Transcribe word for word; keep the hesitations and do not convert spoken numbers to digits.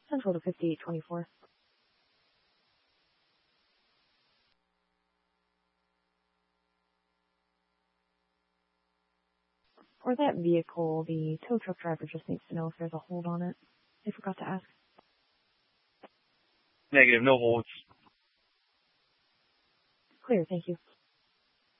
Central to fifty-eight twenty-four. For that vehicle, the tow truck driver just needs to know if there's a hold on it. I forgot to ask. Negative, no holds. Clear, thank you.